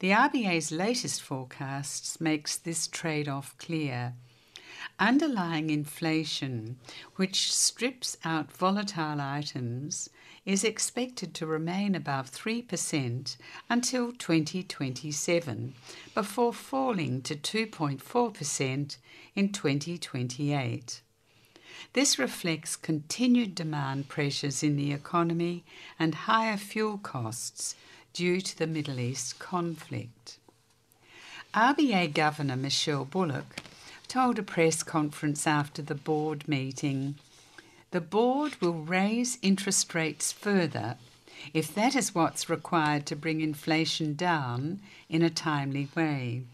The RBA's latest forecasts makes this trade-off clear. Underlying inflation, which strips out volatile items, is expected to remain above 3% until 2027, before falling to 2.4% in 2028. This reflects continued demand pressures in the economy and higher fuel costs due to the Middle East conflict. RBA Governor Michelle Bullock told a press conference after the board meeting, "The board will raise interest rates further if that is what's required to bring inflation down in a timely way."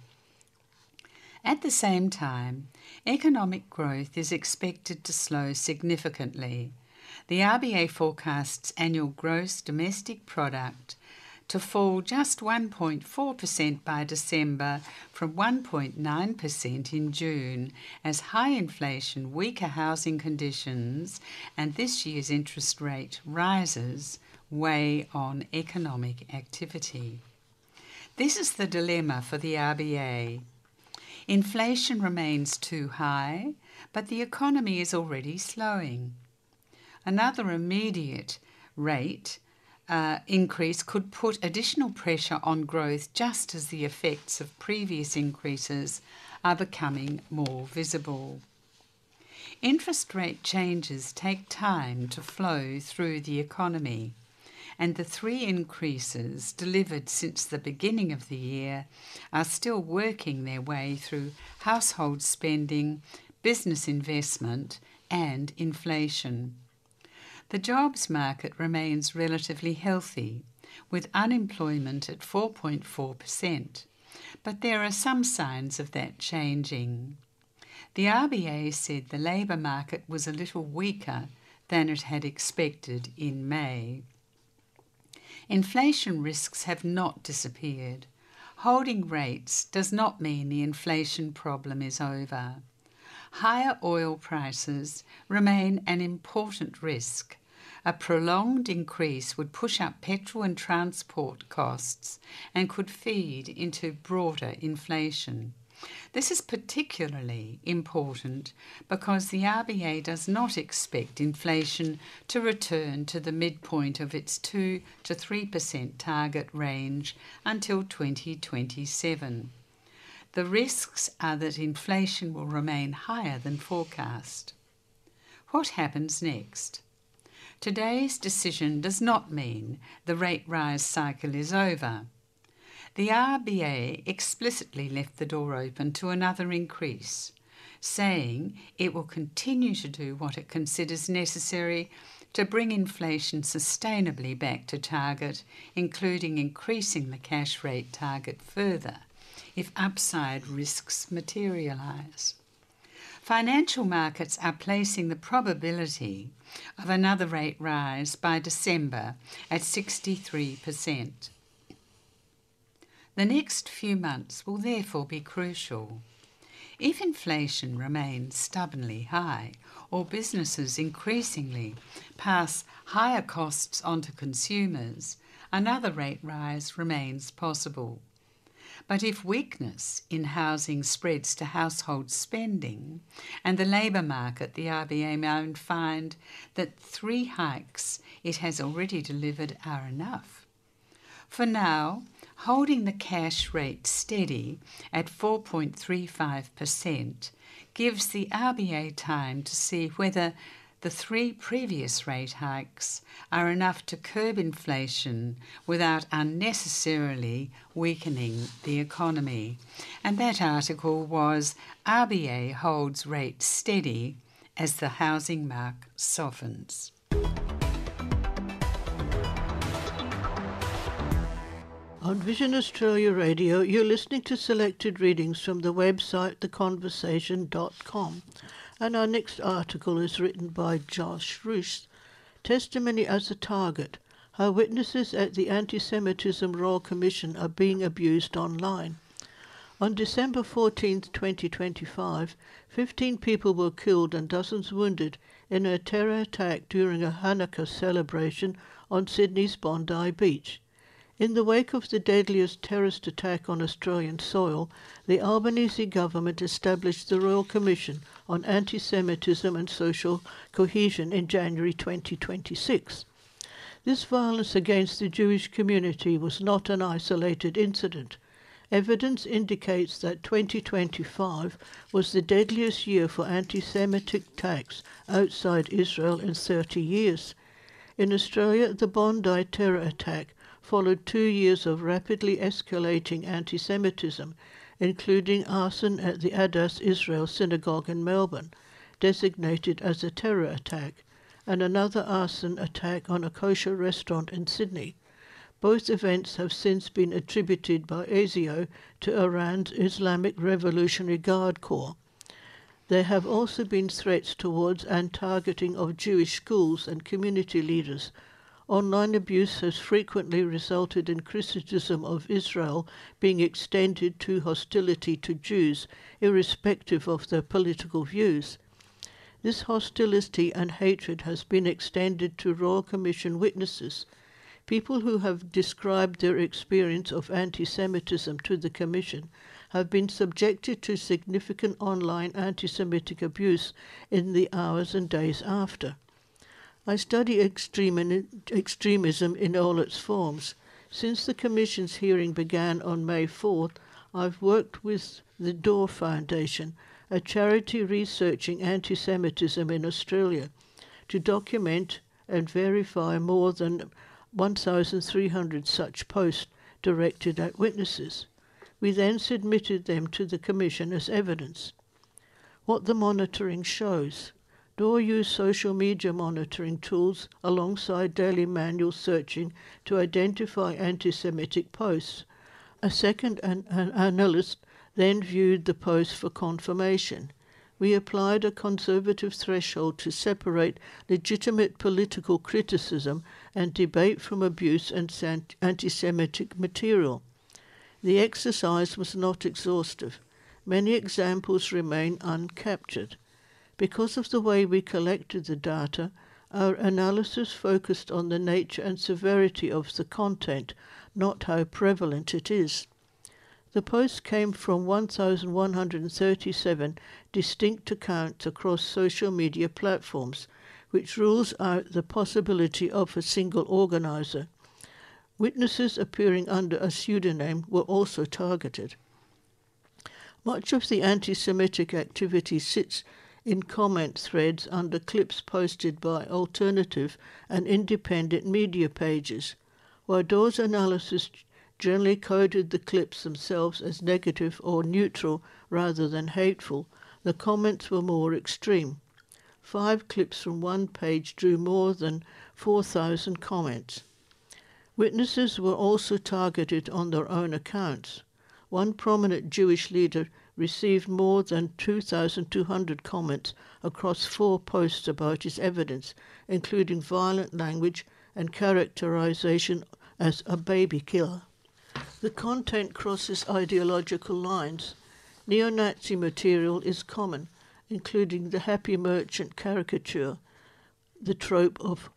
At the same time, economic growth is expected to slow significantly. The RBA forecasts annual gross domestic product to fall just 1.4% by December from 1.9% in June, as high inflation, weaker housing conditions, and this year's interest rate rises weigh on economic activity. This is the dilemma for the RBA. Inflation remains too high, but the economy is already slowing. Another immediate rate increase could put additional pressure on growth, just as the effects of previous increases are becoming more visible. Interest rate changes take time to flow through the economy, and the 3 increases delivered since the beginning of the year are still working their way through household spending, business investment, and inflation. The jobs market remains relatively healthy, with unemployment at 4.4%, but there are some signs of that changing. The RBA said the labour market was a little weaker than it had expected in May. Inflation risks have not disappeared. Holding rates does not mean the inflation problem is over. Higher oil prices remain an important risk. A prolonged increase would push up petrol and transport costs and could feed into broader inflation. This is particularly important because the RBA does not expect inflation to return to the midpoint of its 2 to 3% target range until 2027. The risks are that inflation will remain higher than forecast. What happens next? Today's decision does not mean the rate rise cycle is over. The RBA explicitly left the door open to another increase, saying it will continue to do what it considers necessary to bring inflation sustainably back to target, including increasing the cash rate target further if upside risks materialise. Financial markets are placing the probability of another rate rise by December at 63%. The next few months will therefore be crucial. If inflation remains stubbornly high, or businesses increasingly pass higher costs onto consumers, another rate rise remains possible. But if weakness in housing spreads to household spending and the labour market, the RBA may find that 3 hikes it has already delivered are enough. For now, holding the cash rate steady at 4.35% gives the RBA time to see whether the 3 previous rate hikes are enough to curb inflation without unnecessarily weakening the economy. And that article was "RBA holds rates steady as the housing market softens." On Vision Australia Radio, you're listening to selected readings from the website theconversation.com. And our next article is written by Josh Roos, "Testimony as a Target, How Witnesses at the Anti-Semitism Royal Commission Are Being Abused Online." On December 14, 2025, 15 people were killed and dozens wounded in a terror attack during a Hanukkah celebration on Sydney's Bondi Beach. In the wake of the deadliest terrorist attack on Australian soil, the Albanese government established the Royal Commission on Anti-Semitism and Social Cohesion in January 2026. This violence against the Jewish community was not an isolated incident. Evidence indicates that 2025 was the deadliest year for anti-Semitic attacks outside Israel in 30 years. In Australia, the Bondi terror attack followed 2 years of rapidly escalating anti-Semitism, including arson at the Adas Israel Synagogue in Melbourne, designated as a terror attack, and another arson attack on a kosher restaurant in Sydney. Both events have since been attributed by ASIO to Iran's Islamic Revolutionary Guard Corps. There have also been threats towards and targeting of Jewish schools and community leaders. Online abuse has frequently resulted in criticism of Israel being extended to hostility to Jews, irrespective of their political views. This hostility and hatred has been extended to Royal Commission witnesses. People who have described their experience of anti-Semitism to the Commission have been subjected to significant online anti-Semitic abuse in the hours and days after. I study extremism in all its forms. Since the Commission's hearing began on May 4th, I've worked with the Door Foundation, a charity researching anti-Semitism in Australia, to document and verify more than 1,300 such posts directed at witnesses. We then submitted them to the Commission as evidence. What the monitoring shows. Door used social media monitoring tools alongside daily manual searching to identify anti-Semitic posts. A second analyst then viewed the posts for confirmation. We applied a conservative threshold to separate legitimate political criticism and debate from abuse and anti-Semitic material. The exercise was not exhaustive. Many examples remain uncaptured. Because of the way we collected the data, our analysis focused on the nature and severity of the content, not how prevalent it is. The posts came from 1,137 distinct accounts across social media platforms, which rules out the possibility of a single organizer. Witnesses appearing under a pseudonym were also targeted. Much of the anti-Semitic activity sits in comment threads under clips posted by alternative and independent media pages. While Door's analysis generally coded the clips themselves as negative or neutral rather than hateful, the comments were more extreme. 5 clips from one page drew more than 4,000 comments. Witnesses were also targeted on their own accounts. One prominent Jewish leader received more than 2,200 comments across 4 posts about his evidence, including violent language and characterization as a baby killer. The content crosses ideological lines. Neo-Nazi material is common, including the Happy Merchant caricature, the trope of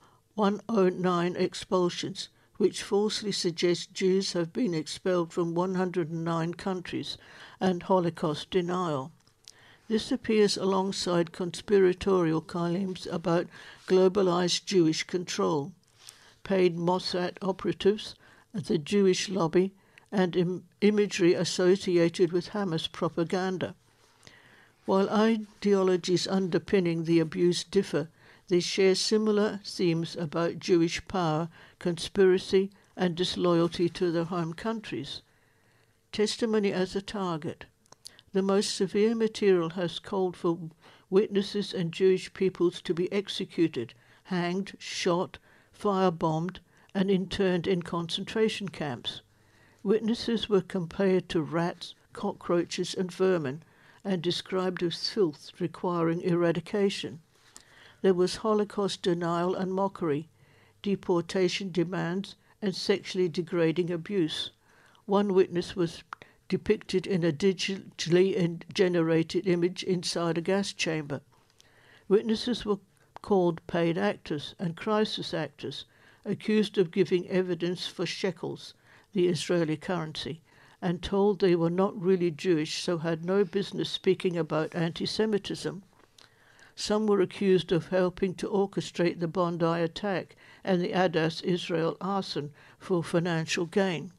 109 expulsions, which falsely suggests Jews have been expelled from 109 countries, and Holocaust denial. This appears alongside conspiratorial claims about globalized Jewish control, paid Mossad operatives, the Jewish lobby, and imagery associated with Hamas propaganda. While ideologies underpinning the abuse differ, they share similar themes about Jewish power, conspiracy, and disloyalty to their home countries. Testimony as a target. The most severe material has called for witnesses and Jewish peoples to be executed, hanged, shot, firebombed, and interned in concentration camps. Witnesses were compared to rats, cockroaches, and vermin, and described as filth requiring eradication. There was Holocaust denial and mockery, deportation demands, and sexually degrading abuse. One witness was depicted in a digitally generated image inside a gas chamber. Witnesses were called paid actors and crisis actors, accused of giving evidence for shekels, the Israeli currency, and told they were not really Jewish, so had no business speaking about anti-Semitism. Some were accused of helping to orchestrate the Bondi attack and the Adass Israel arson for financial gain.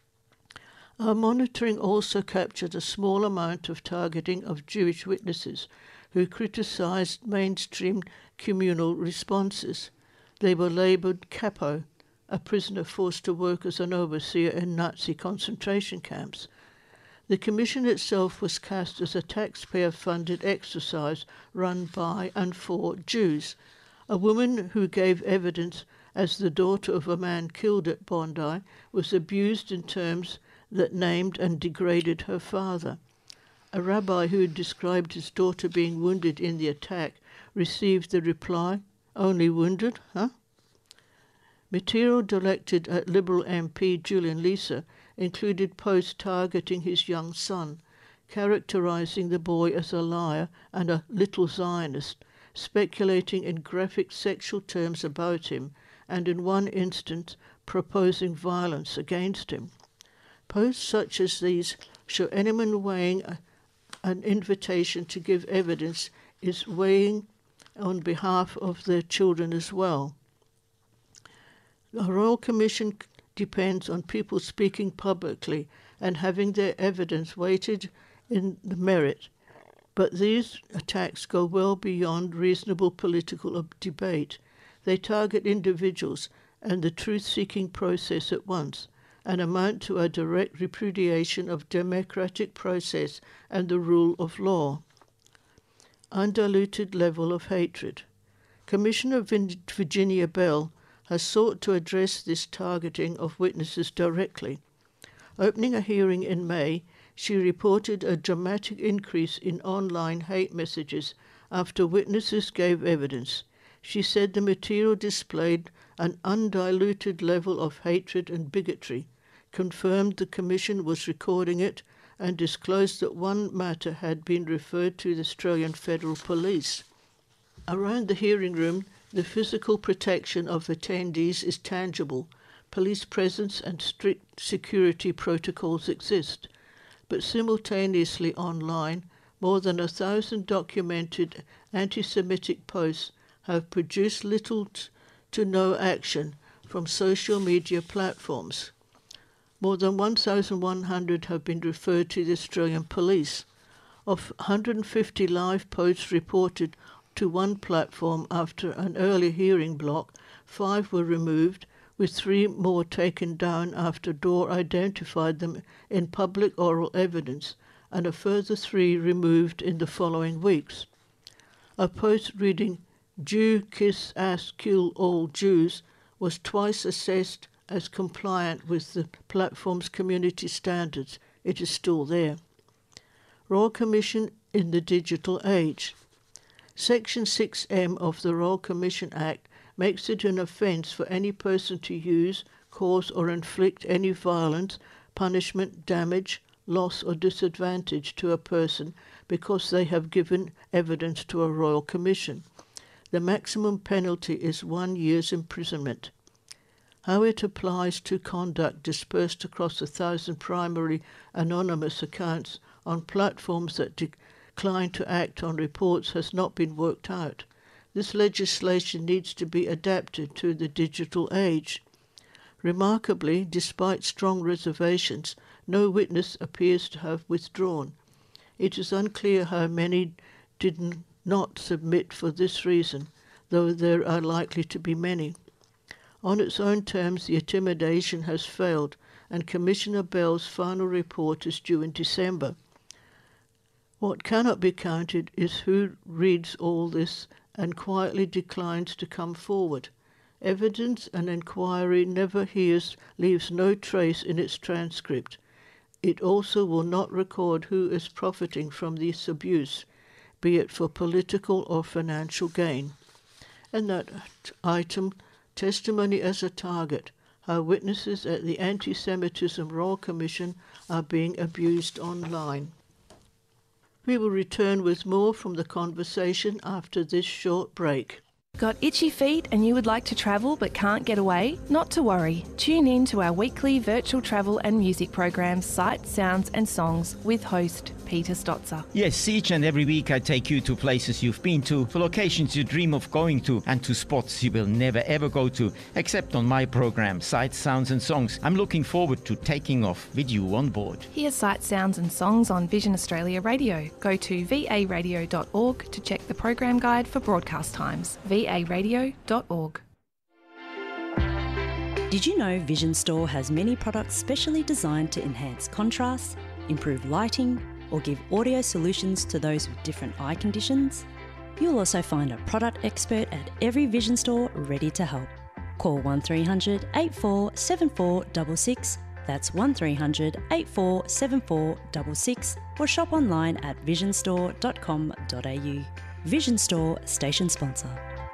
Our monitoring also captured a small amount of targeting of Jewish witnesses who criticized mainstream communal responses. They were labeled capo, a prisoner forced to work as an overseer in Nazi concentration camps. The commission itself was cast as a taxpayer-funded exercise run by and for Jews. A woman who gave evidence as the daughter of a man killed at Bondi was abused in terms that named and degraded her father. A rabbi who had described his daughter being wounded in the attack received the reply, "Only wounded, huh?" Material directed at Liberal MP Julian Leeser included posts targeting his young son, characterizing the boy as a liar and a little Zionist, speculating in graphic sexual terms about him, and in one instance proposing violence against him. Posts such as these show anyone weighing an invitation to give evidence is weighing on behalf of their children as well. The Royal Commission depends on people speaking publicly and having their evidence weighted in the merit, but these attacks go well beyond reasonable political debate. They target individuals and the truth-seeking process at once, and amount to a direct repudiation of democratic process and the rule of law. Undiluted level of hatred. Commissioner Virginia Bell has sought to address this targeting of witnesses directly. Opening a hearing in May, she reported a dramatic increase in online hate messages after witnesses gave evidence. She said the material displayed an undiluted level of hatred and bigotry, confirmed the Commission was recording it, and disclosed that one matter had been referred to the Australian Federal Police. Around the hearing room, the physical protection of attendees is tangible. Police presence and strict security protocols exist. But simultaneously online, more than 1,000 documented anti-Semitic posts have produced little to no action from social media platforms. More than 1,100 have been referred to the Australian Police. Of 150 live posts reported to one platform after an early hearing block, 5 were removed, with 3 more taken down after Dore identified them in public oral evidence, and a further 3 removed in the following weeks. A post reading, "Jew kiss ass kill all Jews," was twice assessed as compliant with the platform's community standards. It is still there. Royal Commission in the Digital Age. Section 6M of the Royal Commission Act makes it an offence for any person to use, cause or inflict any violence, punishment, damage, loss or disadvantage to a person because they have given evidence to a Royal Commission. The maximum penalty is 1 year's imprisonment. How it applies to conduct dispersed across 1,000 primary anonymous accounts on platforms that decline to act on reports has not been worked out. This legislation needs to be adapted to the digital age. Remarkably, despite strong reservations, no witness appears to have withdrawn. It is unclear how many did not submit for this reason, though there are likely to be many. On its own terms, the intimidation has failed, and Commissioner Bell's final report is due in December. What cannot be counted is who reads all this and quietly declines to come forward. Evidence and inquiry never leaves no trace in its transcript. It also will not record who is profiting from this abuse, be it for political or financial gain. And that item, Testimony as a Target, how witnesses at the Anti-Semitism Royal Commission are being abused online. We will return with more from the conversation after this short break. Got itchy feet and you would like to travel but can't get away? Not to worry. Tune in to our weekly virtual travel and music programs, Sights, Sounds and Songs with host Peter Stotzer. Yes, each and every week I take you to places you've been to, for locations you dream of going to, and to spots you will never ever go to, except on my program, Sights, Sounds and Songs. I'm looking forward to taking off with you on board. Hear Sights, Sounds and Songs on Vision Australia Radio. Go to varadio.org to check the program guide for broadcast times. varadio.org. Did you know Vision Store has many products specially designed to enhance contrast, improve lighting, or give audio solutions to those with different eye conditions? You'll also find a product expert at every Vision Store ready to help. Call 1300 847466, that's 1300 847466, or shop online at visionstore.com.au. Vision Store, station sponsor.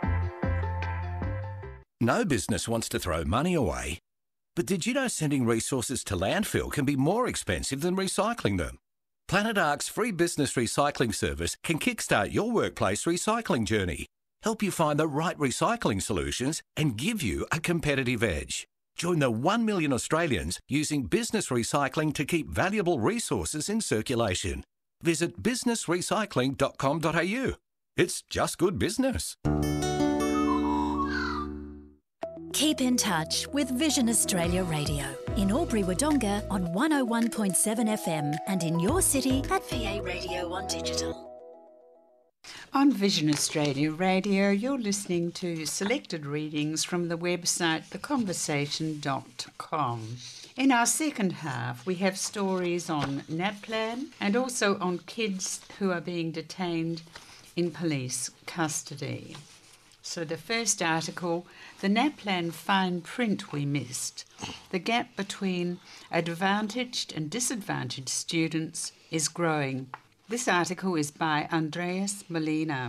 No business wants to throw money away. But did you know sending resources to landfill can be more expensive than recycling them? Planet Ark's free business recycling service can kickstart your workplace recycling journey, help you find the right recycling solutions, and give you a competitive edge. Join the 1 million Australians using business recycling to keep valuable resources in circulation. Visit businessrecycling.com.au. It's just good business. Keep in touch with Vision Australia Radio in Albury-Wodonga on 101.7 FM and in your city at VA Radio on digital. On Vision Australia Radio, you're listening to selected readings from the website theconversation.com. In our second half, we have stories on NAPLAN and also on kids who are being detained in police custody. So the first article, the NAPLAN fine print we missed. The gap between advantaged and disadvantaged students is growing. This article is by Andreas Molina.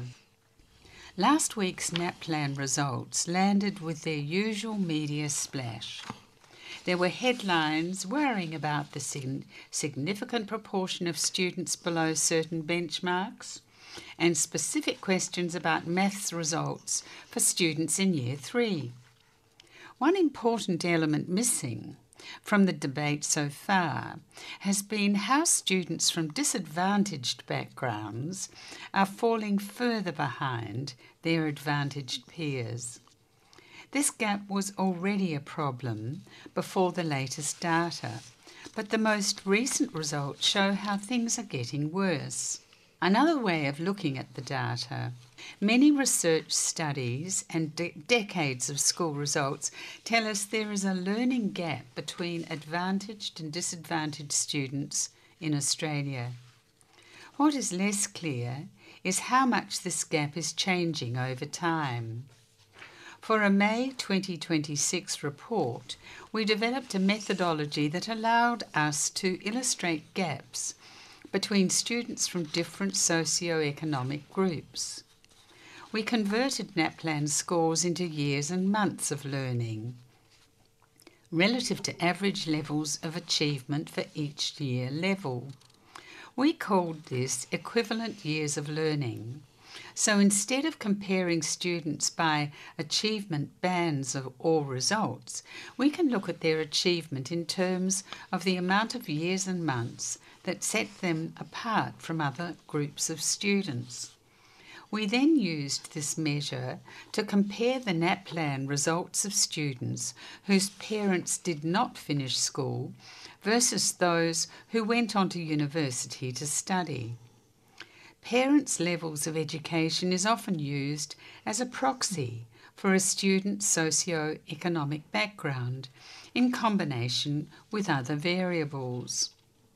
Last week's NAPLAN results landed with their usual media splash. There were headlines worrying about the significant proportion of students below certain benchmarks, and specific questions about maths results for students in Year 3. One important element missing from the debate so far has been how students from disadvantaged backgrounds are falling further behind their advantaged peers. This gap was already a problem before the latest data, but the most recent results show how things are getting worse. Another way of looking at the data, many research studies and decades of school results tell us there is a learning gap between advantaged and disadvantaged students in Australia. What is less clear is how much this gap is changing over time. For a May 2026 report, we developed a methodology that allowed us to illustrate gaps between students from different socio-economic groups. We converted NAPLAN scores into years and months of learning, relative to average levels of achievement for each year level. We called this equivalent years of learning. So instead of comparing students by achievement bands or results, we can look at their achievement in terms of the amount of years and months that set them apart from other groups of students. We then used this measure to compare the NAPLAN results of students whose parents did not finish school versus those who went on to university to study. Parents' levels of education is often used as a proxy for a student's socio-economic background in combination with other variables.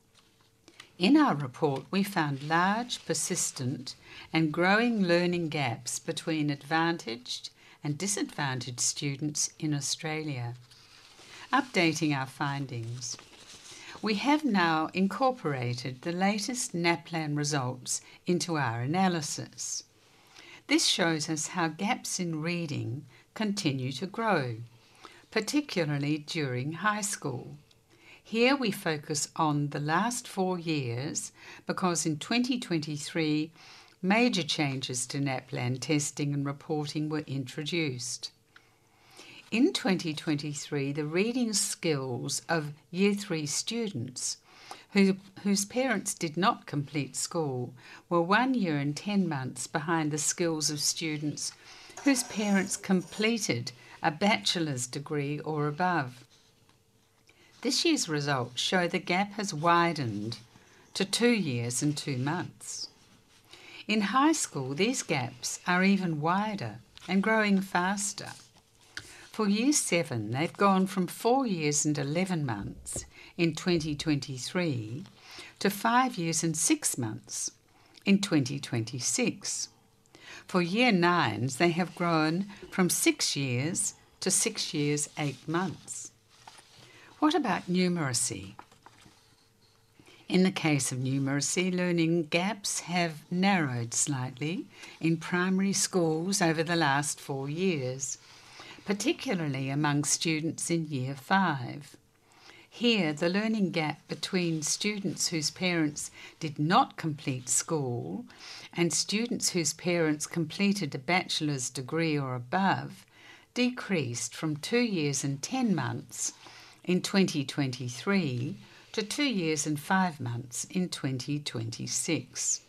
In our report, we found large, persistent and growing learning gaps between advantaged and disadvantaged students in Australia. Updating our findings. We have now incorporated the latest NAPLAN results into our analysis. This shows us how gaps in reading continue to grow, particularly during high school. Here we focus on the last 4 years because in 2023 major changes to NAPLAN testing and reporting were introduced. In 2023, the reading skills of Year 3 students whose parents did not complete school were 1 year and 10 months behind the skills of students whose parents completed a bachelor's degree or above. This year's results show the gap has widened to 2 years and 2 months. In high school, these gaps are even wider and growing faster. For Year 7, they've gone from 4 years and 11 months in 2023 to 5 years and 6 months in 2026. For Year 9s, they have grown from 6 years to 6 years, 8 months. What about numeracy? In the case of numeracy, learning gaps have narrowed slightly in primary schools over the last 4 years, particularly among students in Year 5. Here, the learning gap between students whose parents did not complete school and students whose parents completed a bachelor's degree or above decreased from 2 years and 10 months in 2023 to 2 years and 5 months in 2026.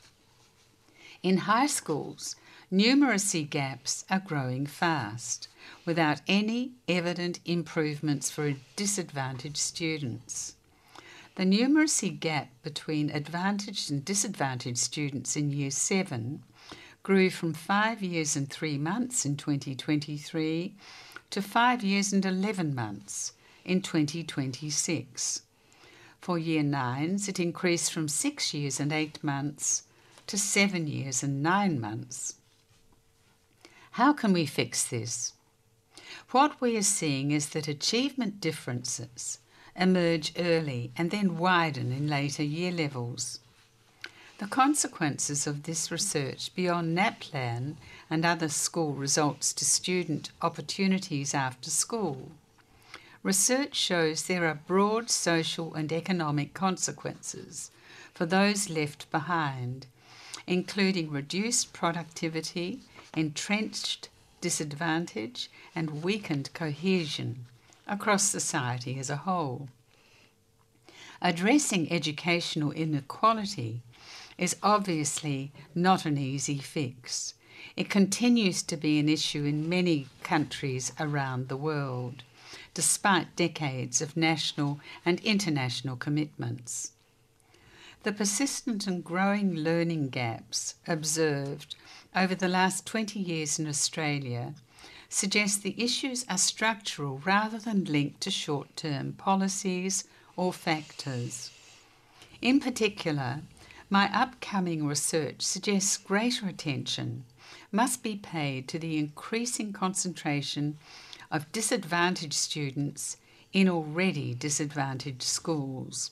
In high schools, numeracy gaps are growing fast, without any evident improvements for disadvantaged students. The numeracy gap between advantaged and disadvantaged students in Year 7 grew from 5 years and 3 months in 2023 to 5 years and 11 months in 2026. For Year 9s, it increased from 6 years and 8 months to 7 years and 9 months. How can we fix this? What we are seeing is that achievement differences emerge early and then widen in later year levels. The consequences of this research beyond NAPLAN and other school results to student opportunities after school. Research shows there are broad social and economic consequences for those left behind, including reduced productivity, entrenched disadvantage, and weakened cohesion across society as a whole. Addressing educational inequality is obviously not an easy fix. It continues to be an issue in many countries around the world, despite decades of national and international commitments. The persistent and growing learning gaps observed over the last 20 years in Australia suggest the issues are structural rather than linked to short-term policies or factors. In particular, my upcoming research suggests greater attention must be paid to the increasing concentration of disadvantaged students in already disadvantaged schools.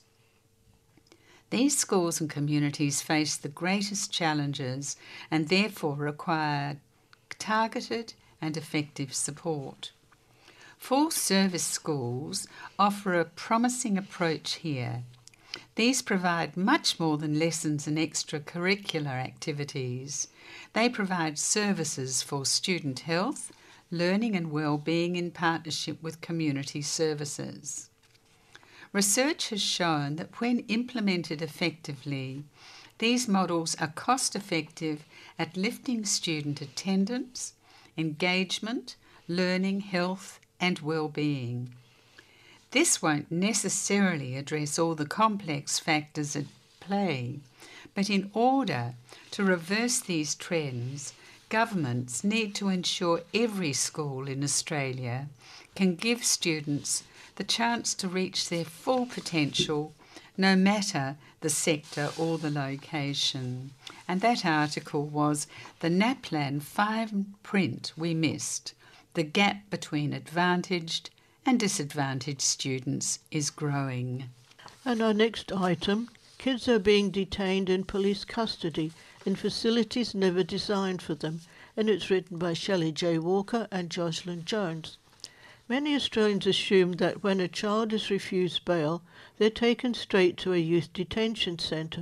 These schools and communities face the greatest challenges and therefore require targeted and effective support. Full service schools offer a promising approach here. These provide much more than lessons and extracurricular activities. They provide services for student health, learning and well-being in partnership with community services. Research has shown that when implemented effectively, these models are cost-effective at lifting student attendance, engagement, learning, health, and well-being. This won't necessarily address all the complex factors at play, but in order to reverse these trends, governments need to ensure every school in Australia can give students the chance to reach their full potential, no matter the sector or the location. And that article was the NAPLAN 5 print we missed. The gap between advantaged and disadvantaged students is growing. And our next item, kids are being detained in police custody in facilities never designed for them, and it's written by Shelley J. Walker and Jocelyn Jones. Many Australians assume that when a child is refused bail, they're taken straight to a youth detention centre.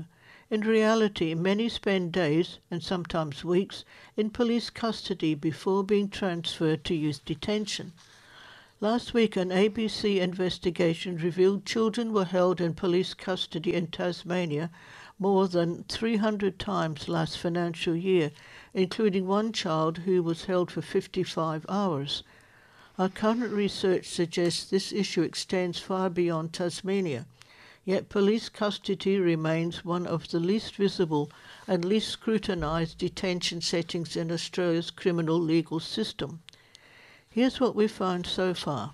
In reality, many spend days, and sometimes weeks, in police custody before being transferred to youth detention. Last week, an ABC investigation revealed children were held in police custody in Tasmania more than 300 times last financial year, including one child who was held for 55 hours. Our current research suggests this issue extends far beyond Tasmania, yet police custody remains one of the least visible and least scrutinised detention settings in Australia's criminal legal system. Here's what we found so far.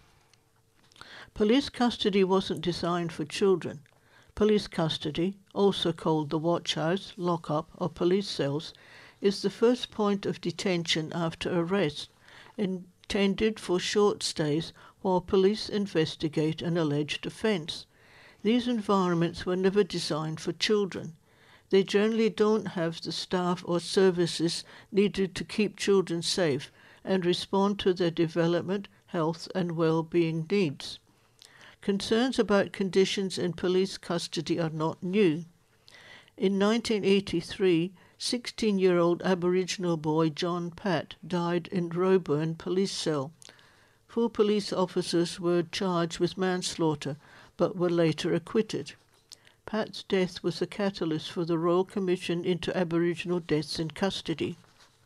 Police custody wasn't designed for children. Police custody, also called the watch house, lock-up or police cells, is the first point of detention after arrest, intended for short stays while police investigate an alleged offence. These environments were never designed for children. They generally don't have the staff or services needed to keep children safe and respond to their development, health and well-being needs. Concerns about conditions in police custody are not new. In 1983, 16-year-old Aboriginal boy John Pat died in Roebourne police cell. 4 police officers were charged with manslaughter but were later acquitted. Pat's death was a catalyst for the Royal Commission into Aboriginal Deaths in Custody.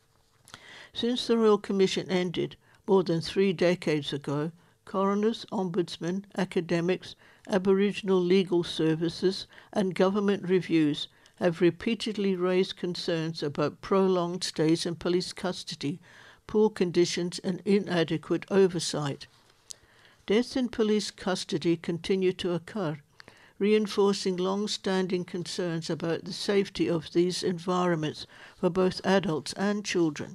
Since the Royal Commission ended more than 3 decades ago, coroners, ombudsmen, academics, Aboriginal legal services and government reviews have repeatedly raised concerns about prolonged stays in police custody, poor conditions and inadequate oversight. Deaths in police custody continue to occur, reinforcing long-standing concerns about the safety of these environments for both adults and children.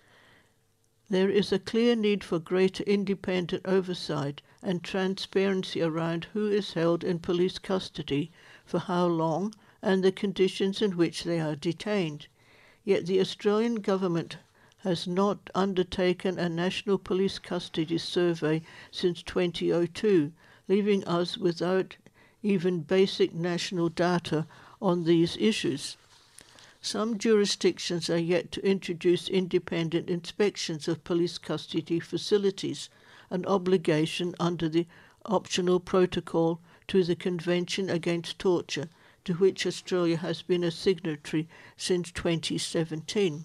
There is a clear need for greater independent oversight and transparency around who is held in police custody, for how long, and the conditions in which they are detained. Yet the Australian government has not undertaken a national police custody survey since 2002, leaving us without even basic national data on these issues. Some jurisdictions are yet to introduce independent inspections of police custody facilities, an obligation under the optional protocol to the Convention Against Torture, to which Australia has been a signatory since 2017.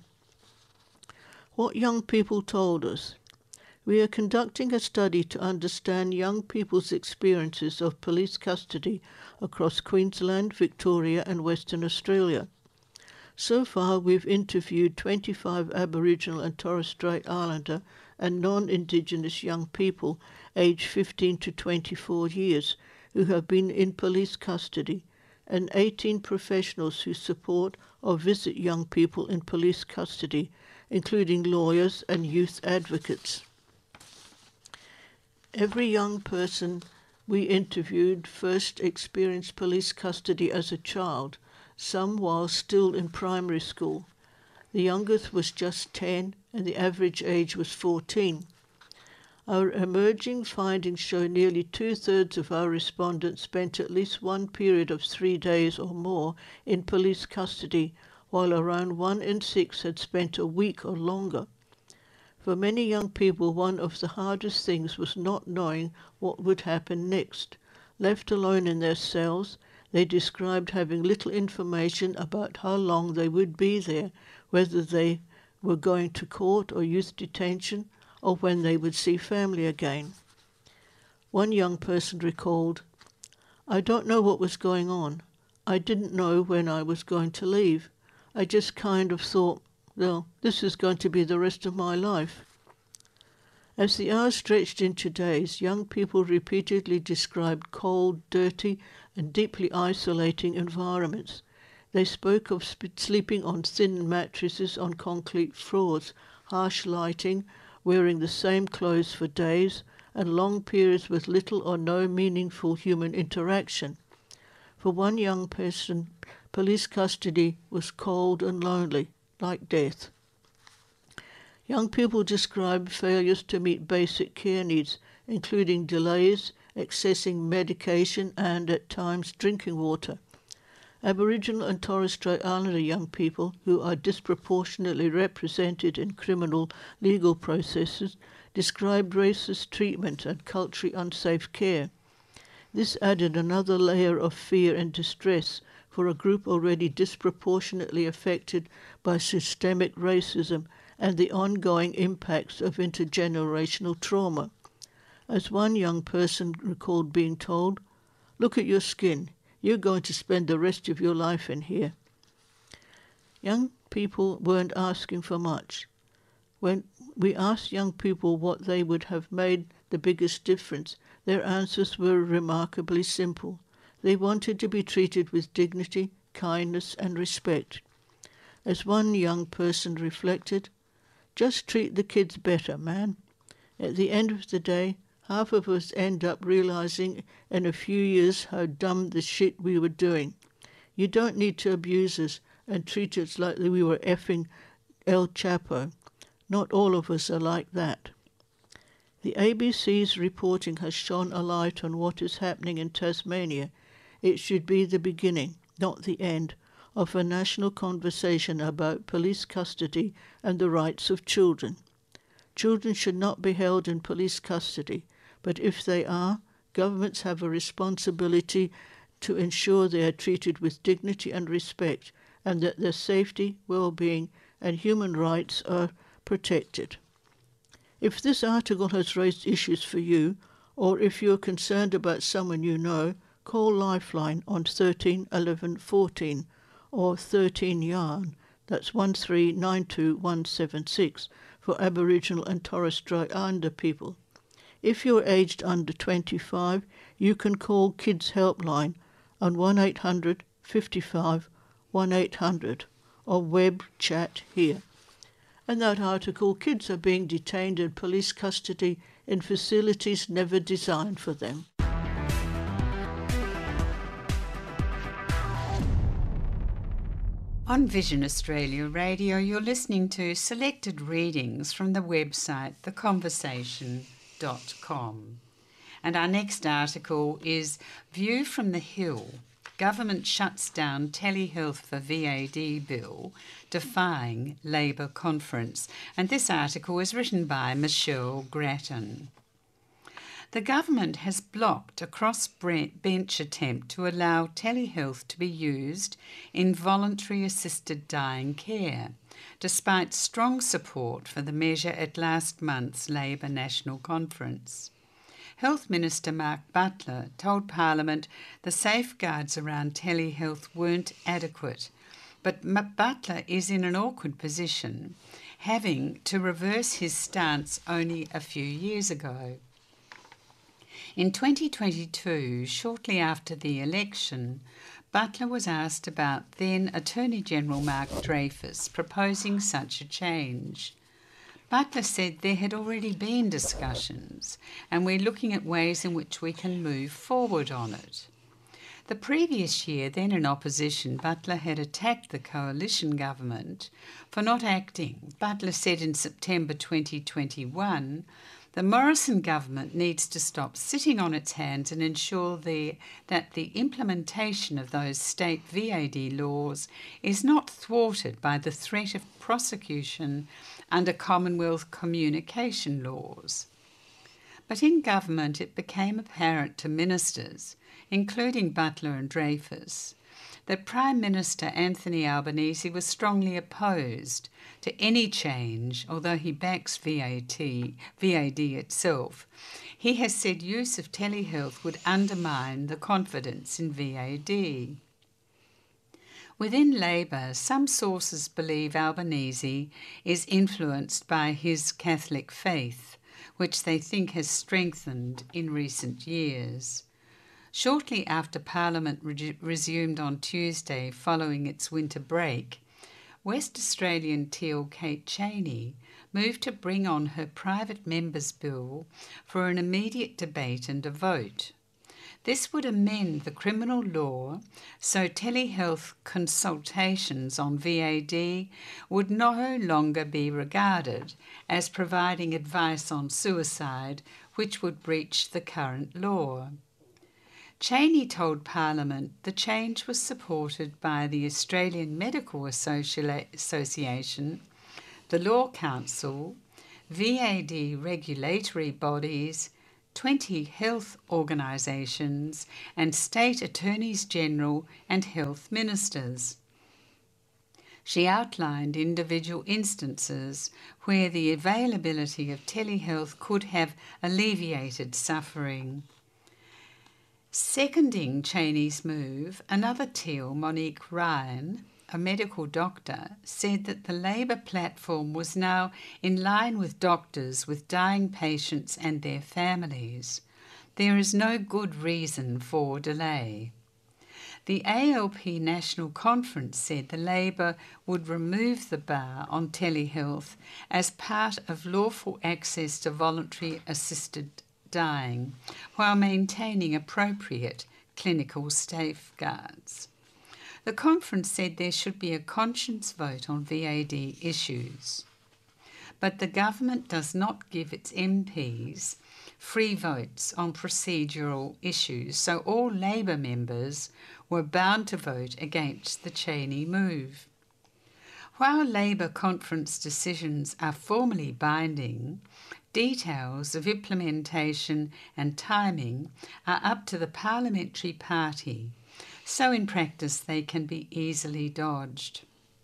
What young people told us. We are conducting a study to understand young people's experiences of police custody across Queensland, Victoria and Western Australia. So far, we've interviewed 25 Aboriginal and Torres Strait Islander and non-Indigenous young people aged 15 to 24 years who have been in police custody, and 18 professionals who support or visit young people in police custody, including lawyers and youth advocates. Every young person we interviewed first experienced police custody as a child, some while still in primary school. The youngest was just 10 and the average age was 14. Our emerging findings show nearly 2/3 of our respondents spent at least one period of 3 days or more in police custody, while around 1 in 6 had spent a week or longer. For many young people, one of the hardest things was not knowing what would happen next. Left alone in their cells, they described having little information about how long they would be there, whether they were going to court or youth detention, or when they would see family again. One young person recalled, "I don't know what was going on. I didn't know when I was going to leave. I just kind of thought, well, this is going to be the rest of my life." As the hours stretched into days, young people repeatedly described cold, dirty, and deeply isolating environments. They spoke of sleeping on thin mattresses on concrete floors, harsh lighting, wearing the same clothes for days, and long periods with little or no meaningful human interaction. For one young person, police custody was cold and lonely, like death. Young people described failures to meet basic care needs, including delays, accessing medication and, at times, drinking water. Aboriginal and Torres Strait Islander young people who are disproportionately represented in criminal legal processes described racist treatment and culturally unsafe care. This added another layer of fear and distress for a group already disproportionately affected by systemic racism and the ongoing impacts of intergenerational trauma. As one young person recalled being told, "Look at your skin. You're going to spend the rest of your life in here." Young people weren't asking for much. When we asked young people what they would have made the biggest difference, their answers were remarkably simple. They wanted to be treated with dignity, kindness, and respect. As one young person reflected, "Just treat the kids better, man." At the end of the day, half of us end up realizing in a few years how dumb the shit we were doing. You don't need to abuse us and treat us like we were effing El Chapo. Not all of us are like that. The ABC's reporting has shone a light on what is happening in Tasmania. It should be the beginning, not the end, of a national conversation about police custody and the rights of children. Children should not be held in police custody, but if they are, governments have a responsibility to ensure they are treated with dignity and respect, and that their safety, well-being, and human rights are protected. If this article has raised issues for you, or if you are concerned about someone you know, call Lifeline on 13 11 14 or 13 YARN, that's 1392176, for Aboriginal and Torres Strait Islander people. If you're aged under 25, you can call Kids Helpline on 1800 55 1800 or web chat here. And that article, "Kids are being detained in police custody in facilities never designed for them." On Vision Australia Radio, you're listening to selected readings from the website theconversation.com. And our next article is View from the Hill. Government shuts down telehealth for VAD bill, defying Labor conference. And this article is written by Michelle Grattan. The government has blocked a cross-bench attempt to allow telehealth to be used in voluntary assisted dying care, despite strong support for the measure at last month's Labor National Conference. Health Minister Mark Butler told Parliament the safeguards around telehealth weren't adequate, but Butler is in an awkward position, having to reverse his stance only a few years ago. In 2022, shortly after the election, Butler was asked about then Attorney General Mark Dreyfus proposing such a change. Butler said there had already been discussions and we're looking at ways in which we can move forward on it. The previous year, then in opposition, Butler had attacked the coalition government for not acting. Butler said in September 2021, the Morrison government needs to stop sitting on its hands and ensure that the implementation of those state VAD laws is not thwarted by the threat of prosecution under Commonwealth communication laws. But in government it became apparent to ministers, including Butler and Dreyfus, that Prime Minister Anthony Albanese was strongly opposed to any change, although he backs VAD itself. He has said use of telehealth would undermine the confidence in VAD. Within Labor, some sources believe Albanese is influenced by his Catholic faith, which they think has strengthened in recent years. Shortly after Parliament resumed on Tuesday following its winter break, West Australian TIL Kate Chaney moved to bring on her private member's bill for an immediate debate and a vote. This would amend the criminal law so telehealth consultations on VAD would no longer be regarded as providing advice on suicide, which would breach the current law. Cheney told Parliament the change was supported by the Australian Medical Association, the Law Council, VAD regulatory bodies, 20 health organisations, and state attorneys general and health ministers. She outlined individual instances where the availability of telehealth could have alleviated suffering. Seconding Cheney's move, another Teal, Monique Ryan, a medical doctor, said that the Labor platform was now in line with doctors with dying patients and their families. There is no good reason for delay. The ALP National Conference said the Labor would remove the bar on telehealth as part of lawful access to voluntary assisted dying, while maintaining appropriate clinical safeguards. The conference said there should be a conscience vote on VAD issues, but the government does not give its MPs free votes on procedural issues, so all Labor members were bound to vote against the Cheney move. While Labor conference decisions are formally binding, details of implementation and timing are up to the parliamentary party, so in practice they can be easily dodged.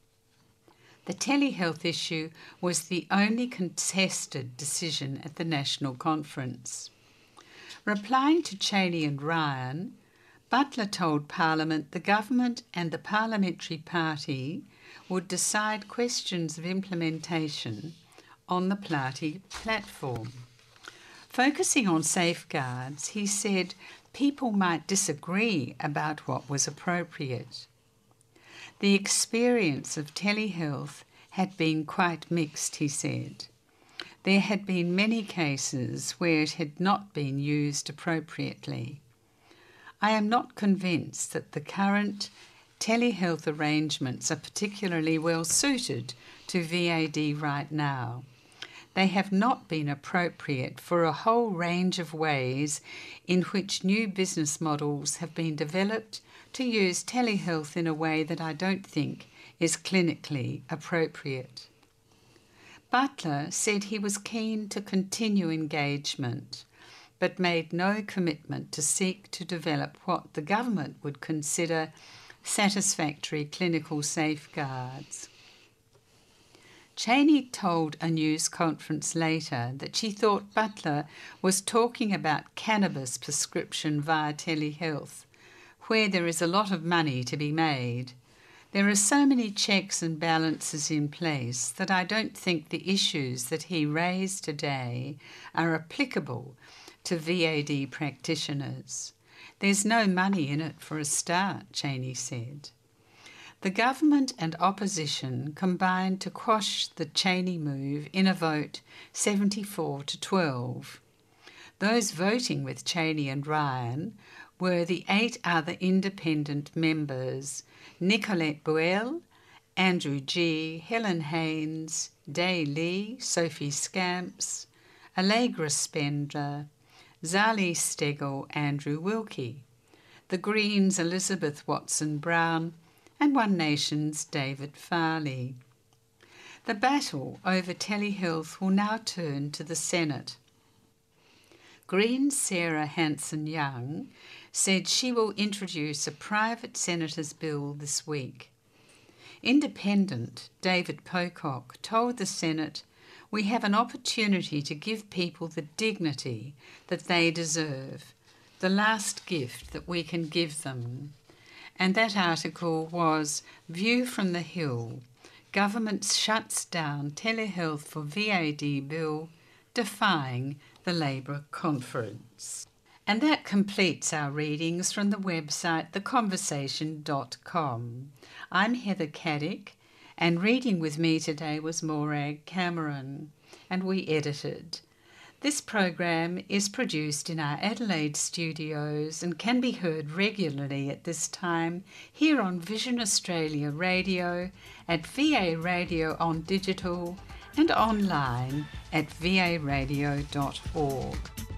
The telehealth issue was the only contested decision at the National Conference. Replying to Cheney and Ryan, Butler told Parliament the government and the parliamentary party would decide questions of implementation on the party platform. Focusing on safeguards, he said people might disagree about what was appropriate. The experience of telehealth had been quite mixed, he said. There had been many cases where it had not been used appropriately. I am not convinced that the current telehealth arrangements are particularly well suited to VAD right now. They have not been appropriate for a whole range of ways in which new business models have been developed to use telehealth in a way that I don't think is clinically appropriate. Butler said he was keen to continue engagement, but made no commitment to seek to develop what the government would consider satisfactory clinical safeguards. Cheney told a news conference later that she thought Butler was talking about cannabis prescription via telehealth, where there is a lot of money to be made. There are so many checks and balances in place that I don't think the issues that he raised today are applicable to VAD practitioners. There's no money in it for a start, Cheney said. The government and opposition combined to quash the Cheney move in a vote 74-12. Those voting with Cheney and Ryan were the 8 other independent members: Nicolette Buell, Andrew Gee, Helen Haynes, Day Lee, Sophie Scamps, Allegra Spender, Zali Stegel, Andrew Wilkie, the Greens' Elizabeth Watson-Brown, and One Nation's David Farley. The battle over telehealth will now turn to the Senate. Green's Sarah Hanson-Young said she will introduce a private senator's bill this week. Independent David Pocock told the Senate, "We have an opportunity to give people the dignity that they deserve, the last gift that we can give them." And that article was View from the Hill, Government Shuts Down Telehealth for VAD Bill, Defying the Labor Conference. And that completes our readings from the website theconversation.com. I'm Heather Caddick, and reading with me today was Morag Cameron, and we edited. This program is produced in our Adelaide studios and can be heard regularly at this time here on Vision Australia Radio, at VA Radio on Digital, and online at varadio.org.